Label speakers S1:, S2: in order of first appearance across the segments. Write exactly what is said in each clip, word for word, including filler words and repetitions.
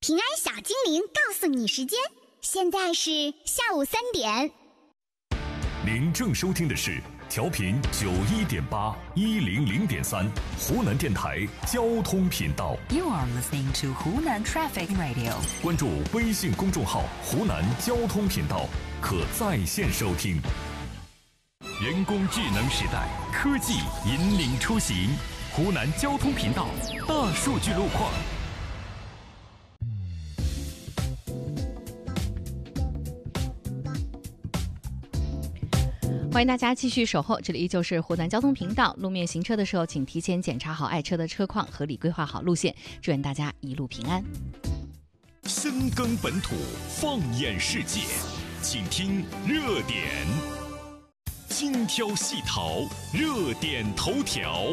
S1: 平安小精灵告诉你时间，现在是下午三点。
S2: 您正收听的是调频九一点八一零零点三湖南电台交通频道。
S3: You are listening to 湖南 Traffic Radio。
S2: 关注微信公众号湖南交通频道，可在线收听。人工智能时代，科技引领出行。湖南交通频道大数据路况。
S4: 欢迎大家继续守候，这里依旧是湖南交通频道。路面行车的时候，请提前检查好爱车的车况，合理规划好路线，祝愿大家一路平安。
S2: 深耕本土，放眼世界，请听热点，精挑细淘，热点头条。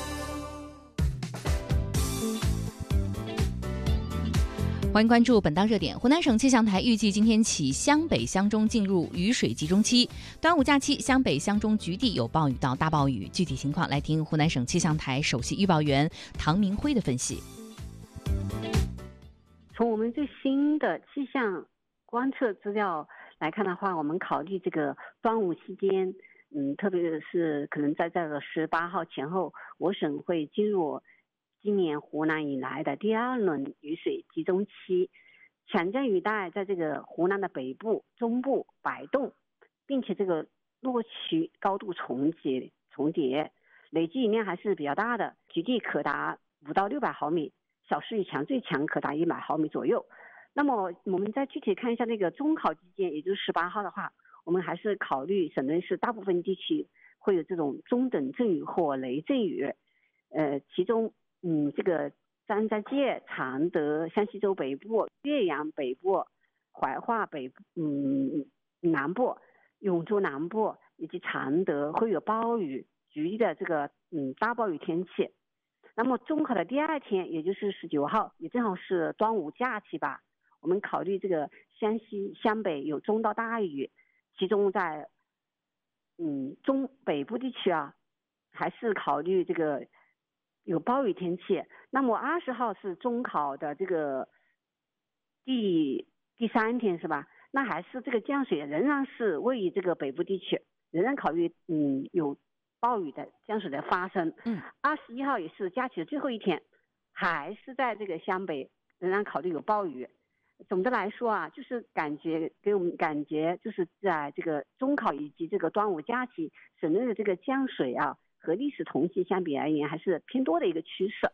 S4: 欢迎关注本档热点。湖南省气象台预计今天起湘北湘中进入雨水集中期，端午假期湘北湘中局地有暴雨到大暴雨。具体情况来听湖南省气象台首席预报员唐明辉的分析。
S5: 从我们最新的气象观测资料来看的话，我们考虑这个端午期间，嗯，特别是可能在这个十八号前后，我省会进入今年湖南以来的第二轮雨水集中期，强降雨带在这个湖南的北部、中部摆动，并且这个落区高度重叠重叠，累计雨量还是比较大的，局地可达五到六百毫米，小时雨强，最强可达一百毫米左右。那么我们再具体看一下那个中考期间，也就是十八号的话，我们还是考虑省内市大部分地区会有这种中等阵雨或雷阵雨，呃，其中嗯，这个张家界、常德、湘西州北部、岳阳北部、怀化北部、嗯南部、永州南部以及常德会有暴雨，局地的这个嗯大暴雨天气。那么中考的第二天，也就是十九号，也正好是端午假期吧。我们考虑这个湘西、湘北有中到大雨，其中在嗯中北部地区啊，还是考虑这个有暴雨天气。那么二十号是中考的这个第第三天是吧？那还是这个降水仍然是位于这个北部地区，仍然考虑嗯有暴雨的降水的发生。
S4: 嗯，
S5: 二十一号也是假期的最后一天，还是在这个湘北仍然考虑有暴雨。总的来说啊，就是感觉给我们感觉就是在这个中考以及这个端午假期，省内的这个降水啊，和历史同期相比而言，还是偏多的一个趋势。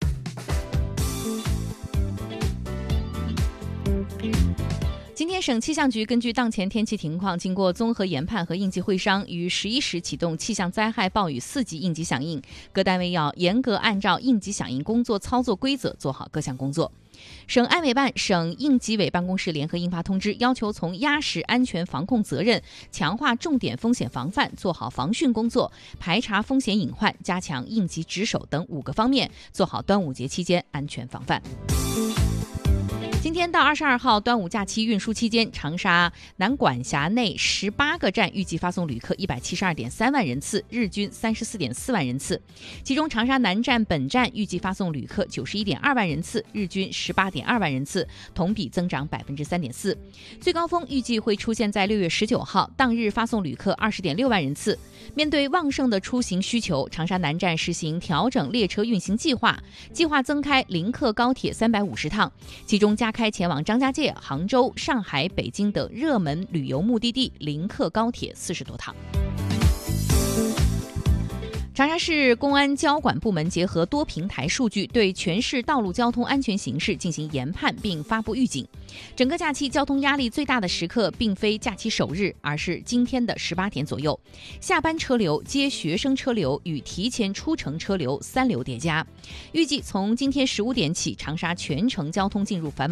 S4: 今天省气象局根据当前天气情况，经过综合研判和应急会商，于十一时启动气象灾害暴雨四级应急响应，各单位要严格按照应急响应工作操作规则做好各项工作。省安委办、省应急委办公室联合印发通知，要求从压实安全防控责任，强化重点风险防范，做好防汛工作，排查风险隐患，加强应急值守等五个方面，做好端午节期间安全防范。今天到二十二号端午假期运输期间，长沙南管辖内十八个站预计发送旅客一百七十二点三万人次，日均三十四点四万人次。其中长沙南站本站预计发送旅客九十一点二万人次，日均十八点二万人次，同比增长百分之三点四。最高峰预计会出现在六月十九号，当日发送旅客二十点六万人次。面对旺盛的出行需求，长沙南站实行调整列车运行计划，计划增开临客高铁三百五十趟，其中加开前往张家界、杭州、上海、北京等热门旅游目的地临客高铁四十多趟。长沙市公安交管部门结合多平台数据，对全市道路交通安全形势进行研判并发布预警。整个假期交通压力最大的时刻并非假期首日，而是今天的十八点左右，下班车流、接学生车流与提前出城车流三流叠加。预计从今天十五点起，长沙全程交通进入繁忙